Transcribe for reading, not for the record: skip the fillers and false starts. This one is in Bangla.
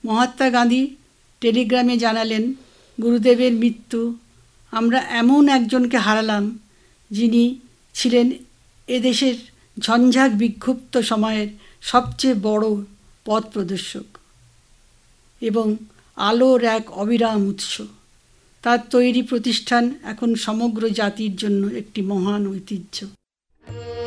মহাত্মা গান্ধী টেলিগ্রামে জানালেন, গুরুদেবের মৃত্যু, আমরা এমন একজনকে হারালাম যিনি ছিলেন এদেশের ঝঞ্ঝাট বিক্ষুব্ধ সময়ের সবচেয়ে বড় পথ প্রদর্শক এবং আলোর এক অবিরাম উৎস। তার তৈরি প্রতিষ্ঠান এখন সমগ্র জাতির জন্য একটি মহান ঐতিহ্য।